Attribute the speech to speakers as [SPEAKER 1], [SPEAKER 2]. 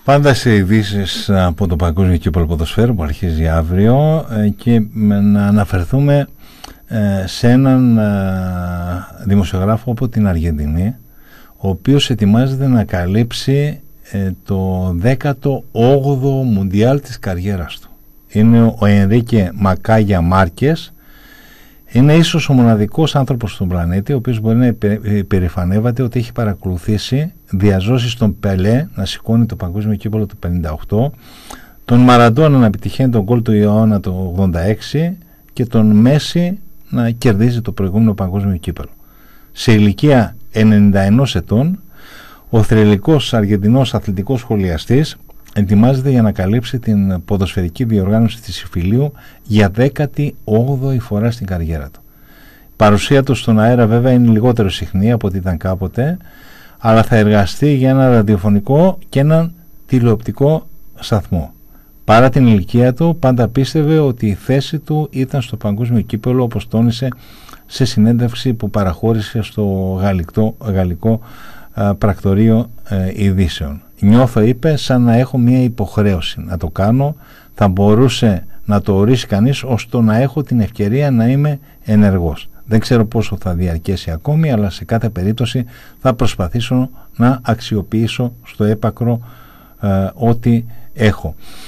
[SPEAKER 1] Πάντα σε ειδήσεις από το Παγκόσμιο Κύπελλο Ποδοσφαίρου που αρχίζει αύριο και να αναφερθούμε σε έναν δημοσιογράφο από την Αργεντινή, ο οποίος ετοιμάζεται να καλύψει το 18ο Μουντιάλ της καριέρας του. Είναι ο Ενρίκε Μακάγια Μάρκες. Είναι ίσως ο μοναδικός άνθρωπος στον πλανήτη ο οποίος μπορεί να υπερηφανεύεται ότι έχει παρακολουθήσει διαζώσεις τον Πελέ να σηκώνει το Παγκόσμιο Κύπελλο του 58, τον Μαραντόνα να επιτυχαίνει τον γκολ του Ιωάννα το 86 και τον Μέση να κερδίζει το προηγούμενο Παγκόσμιο Κύπελλο. Σε ηλικία 91 ετών, ο θρυλικός Αργεντινός αθλητικός σχολιαστής ετοιμάζεται για να καλύψει την ποδοσφαιρική διοργάνωση της Υφηλίου για 18η φορά στην καριέρα του. Η παρουσία του στον αέρα βέβαια είναι λιγότερο συχνή από ό,τι ήταν κάποτε, αλλά θα εργαστεί για ένα ραδιοφωνικό και έναν τηλεοπτικό σταθμό. Παρά την ηλικία του, πάντα πίστευε ότι η θέση του ήταν στο Παγκόσμιο Κύπελλο, όπως τόνισε σε συνέντευξη που παραχώρησε στο γαλλικό πρακτορείο ειδήσεων. Νιώθω, είπε, σαν να έχω μια υποχρέωση να το κάνω. Θα μπορούσε να το ορίσει κανείς ως το να έχω την ευκαιρία να είμαι ενεργός. Δεν ξέρω πόσο θα διαρκέσει ακόμη, αλλά σε κάθε περίπτωση θα προσπαθήσω να αξιοποιήσω στο έπακρο ό,τι έχω.